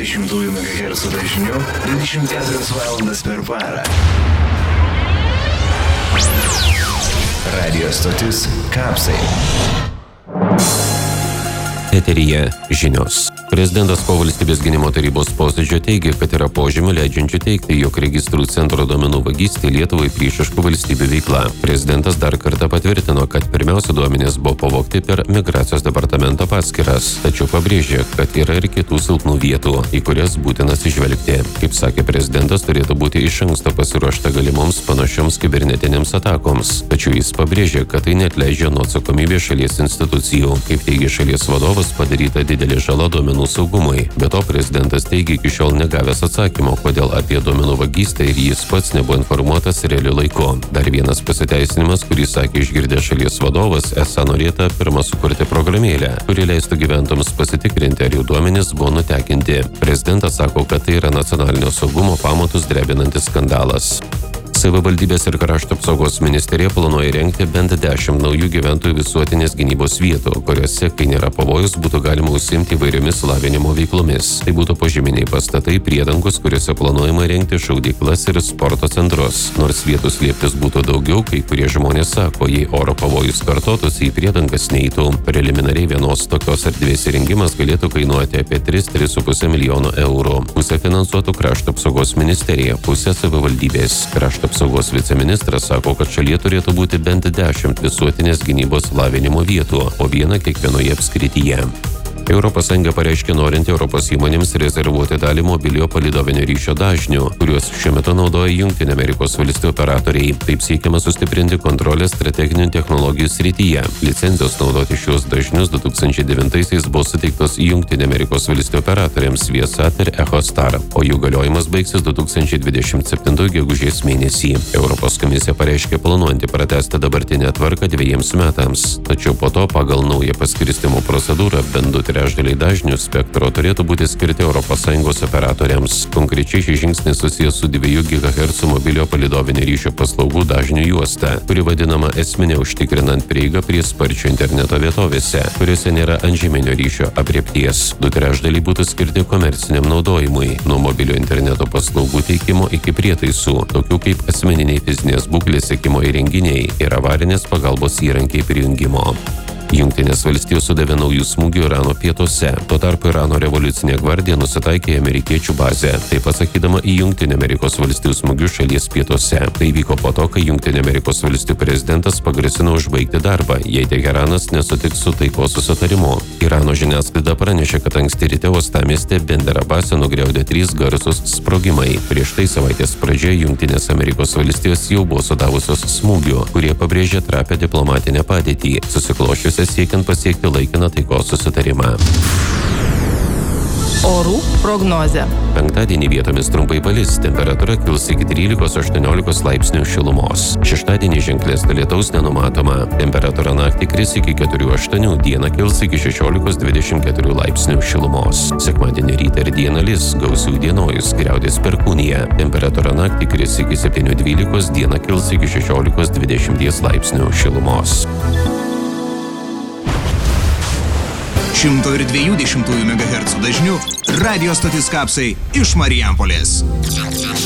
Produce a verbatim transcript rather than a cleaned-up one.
dvidešimt megahercų dažniu dvidešimt keturias valandas per parą. Radio stotis Kapsai. Eteryje žinios. Prezidentas po valstybės gynimo tarybos posėdžio teigė, kad yra požymių leidžiančių teigti, jog registrų centro duomenų vagystė Lietuvai priešiškų valstybių veikla. Prezidentas dar kartą patvirtino, kad pirmiausia duomenys buvo pavogti per migracijos departamento paskyras, tačiau pabrėžė, kad yra ir kitų silpnų vietų, į kurias būtina atsižvelgti. Kaip sakė prezidentas, turėtų būti iš anksto pasiruošta galimoms panašioms kibernetinėms atakoms, tačiau jis pabrėžė, kad tai neatleidžia nuo atsakomybės šalies institucijų. Kaip teigia šalies vadovas, padaryta didelė žala duomenų saugumui. Be to, prezidentas teigia iki šiol negavęs atsakymo, kodėl apie duomenų vagystę ir jis pats nebuvo informuotas realiu laiku. Dar vienas pasiteisinimas, kurį sakė išgirdęs šalies vadovas, esą norėta pirmą sukurti programėlę, kuri leistų gyventojams pasitikrinti, ar jų duomenys buvo nutekinti. Prezidentas sako, kad tai yra nacionalinio saugumo pamatus drebinantis skandalas. Savivaldybės ir krašto apsaugos ministerija planuoja įrengti bent dešimt naujų gyventojų visuotinės gynybos vietų, kuriuose, kai nėra pavojus, būtų galima užsiimti įvairiomis lavinimo veiklomis. Tai būtų požeminiai pastatai, priedangos, kuriuose planuojama įrengti šaudyklas ir sporto centrus. Nors vietų slėptis būtų daugiau, kai kurie žmonės sako, jei oro pavojus kartotųsi, į priedangas neįtų. Preliminariai vienos tokios erdvės įrengimas galėtų kainuoti apie tris - tris su puse milijono eurų. Pusę finansuotų krašto apsaugos ministerija, pusę savivaldybės. Krašto apsaugos viceministras sako, kad šalyje turėtų būti bent dešimt visuotinės gynybos lavinimo vietų, o viena kiekvienoje apskrityje. Europos Sąjunga pareiškė norinti Europos įmonėms rezervuoti dalį mobiliojo palydovinio ryšio dažnių, kuriuos šiuo metu naudoja Jungtinių Amerikos valstijų operatoriai. Taip siekiama sustiprinti kontrolę strateginių technologijų srityje. Licencijos naudoti šios dažnius du tūkstančiai devintaisiais buvo suteiktos Jungtinių Amerikos valstijų operatoriams Viasat ir EchoStar, o jų galiojimas baigsis du tūkstančiai dvidešimt septintųjų gegužės mėnesį. Europos komisija pareiškė planuojanti pratęsti dabartinę tvarką dviejiems metams, tačiau po to pagal naują paskirstymo procedūrą bent du trečdaliai dažnių spektro turėtų būti skirti Europos Sąjungos operatoriams. Konkrečiai šis žingsnis susijęs su dviejų gigahercų mobiliojo palydovinio ryšio paslaugų dažnių juosta, kuri vadinama esminė užtikrinant prieigą prie sparčio interneto vietovėse, kuriuose nėra antžeminio ryšio aprėpties. Du trečdaliai būtų skirti komerciniam naudojimui, nuo mobiliojo interneto paslaugų teikimo iki prietaisų, tokių kaip asmeniniai fizinės būklės sekimo įrenginiai ir avarinės pagalbos įrankiai prijungimo. Jungtinės valstijos sudavė naujų smūgių Irano pietuose. Tuo tarpu Irano revoliucinė gvardija nusitaikė į amerikiečių bazę, taip pasakydama į Jungtinių Amerikos valstijų smūgius šalies pietuose. Tai vyko po to, kai Jungtinių Amerikos valstijų prezidentas pagrasino užbaigti darbą, jei Teheranas nesutiks su taikos susitarimu. Irano žiniasklaida pranešė, kad anksti ryte uostamieste Bender Abase nugriaudė trys garsūs sprogimai. Prieš tai savaitės pradžioje Jungtinės Amerikos valstijos jau buvo sudavusios smūgių, kurie pabrėžė trapią diplomatinę padėtį, susiklošius siekiant pasiekti laikiną taikos susitarimą. Orų prognozė. Penktadienį vietomis trumpai palis, temperatūra kils iki trylikos aštuoniolikos laipsnių šilumos. Šeštadienį ženklesnio lietaus nenumatoma. Temperatūra naktį kris iki keturių aštuonių, dieną kils iki šešiolikos dvidešimt keturių laipsnių šilumos. Sekmadienį rytą ir dieną lis, gausių įdienojus, griaudės perkūnija. Temperatūra naktį kris iki septynių dvylikos, dieną kils iki šešiolikos dvidešimt laipsnių šilumos. šimto dviejų dešimtųjų megahercų dažniu radio stotis Kapsai iš Marijampolės.